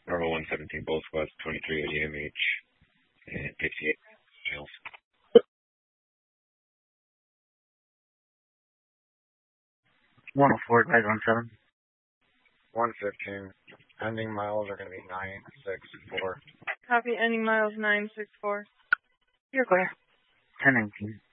Bravo 117, both west, 23 ADMH, and 58 miles. 104, guys, 17. 115. Ending miles are going to be 964. Copy, ending miles 964. You're clear. 1019.